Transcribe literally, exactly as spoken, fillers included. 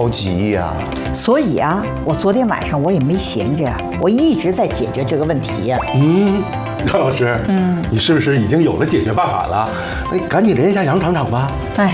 着急呀。 所以啊，我昨天晚上我也没闲着呀，我一直在解决这个问题呀。 嗯，张老师，嗯，你是不是已经有了解决办法了？哎，赶紧联系一下杨厂长吧。 哎。